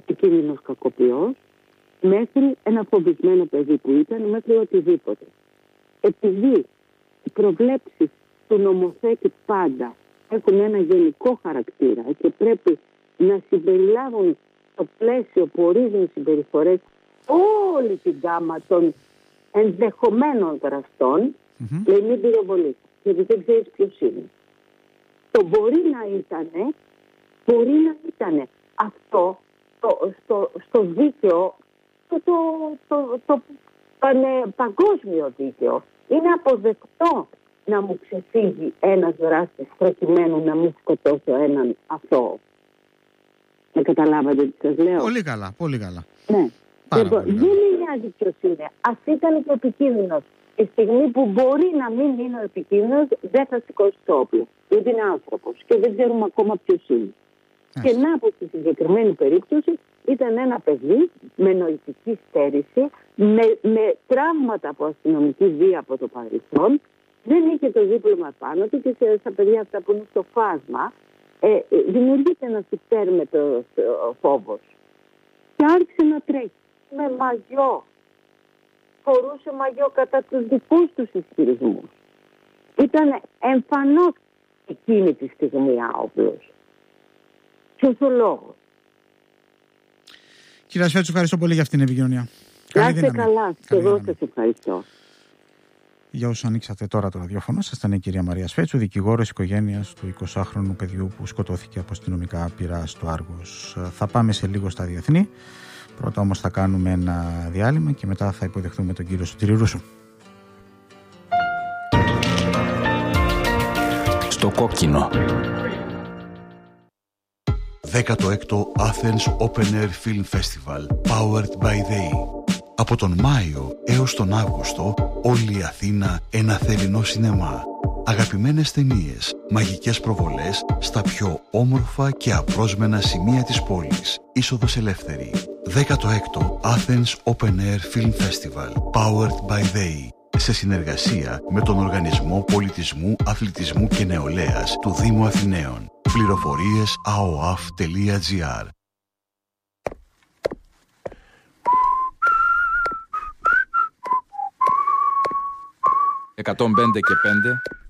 επικίνδυνος κακοποιός, μέχρι ένα φοβισμένο παιδί που ήταν, μέχρι οτιδήποτε. Επειδή οι προβλέψεις του νομοθέτη πάντα έχουν ένα γενικό χαρακτήρα και πρέπει να συμπεριλάβουν στο πλαίσιο που ορίζουν συμπεριφορές όλη την γάμα των ενδεχομένων δραστών, λέει μην πυροβολείς, γιατί δεν ξέρεις ποιος είναι. Το μπορεί να ήτανε. Αυτό στο δίκαιο, το παγκόσμιο δίκαιο, είναι αποδεκτό να μου ξεφύγει ένας δράστης προκειμένου να μην σκοτώσω έναν αθώο. Δεν καταλάβατε τι σας λέω? Πολύ καλά, πολύ καλά. Ναι. Λοιπόν, δεν με νοιάζει ποιος είναι. Ας ήταν και επικίνδυνος. Τη στιγμή που μπορεί να μην είναι ο επικίνδυνος, δεν θα σηκώσει το όπλο. Γιατί είναι άνθρωπος και δεν ξέρουμε ακόμα ποιος είναι. Και να από στη συγκεκριμένη περίπτωση ήταν ένα παιδί με νοητική στέρηση, με τραύματα από αστυνομική βία από το παρελθόν. Δεν είχε το δίπλωμα πάνω του και στα παιδιά αυτά που είναι στο φάσμα δημιουργείται ένας υπέρμετρος φόβος. Και άρχισε να τρέχει με μαγιό. Φορούσε μαγιό κατά τους δικούς τους ισχυρισμούς. Ήταν εμφανώς εκείνη τη στιγμή άοπλος. Ποιος ο λόγος? Κυρία Σφέτσου, ευχαριστώ πολύ για αυτήν την επικοινωνία. Να είστε καλά. Και εγώ σας ευχαριστώ. Για όσους ανοίξατε τώρα το ραδιόφωνο, σας ήταν η κυρία Μαρία Σφέτσου, δικηγόρος οικογένειας του 20χρονου παιδιού που σκοτώθηκε από αστυνομικά πυρά στο Άργος. Θα πάμε σε λίγο στα διεθνή. Πρώτα όμως θα κάνουμε ένα διάλειμμα και μετά θα υποδεχθούμε τον κύριο Σωτήρη Ρούσου. Στο κόκκινο. 16ο Athens Open Air Film Festival Powered by They. Από τον Μάιο έως τον Αύγουστο, όλη η Αθήνα ένα θερινό σινεμά. Αγαπημένες ταινίες, μαγικές προβολές στα πιο όμορφα και απρόσμενα σημεία της πόλης. Είσοδος ελεύθερη. 16ο Athens Open Air Film Festival Powered by They. Σε συνεργασία με τον Οργανισμό Πολιτισμού, Αθλητισμού και Νεολαίας του Δήμου Αθηναίων. Πληροφορίες aoaf.gr. 105 και 5